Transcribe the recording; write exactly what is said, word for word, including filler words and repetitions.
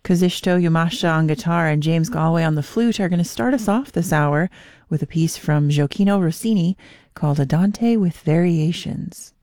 Kazushito Yamashita on guitar and James Galway on the flute are going to start us off this hour with a piece from Gioacchino Rossini called Andante with Variations.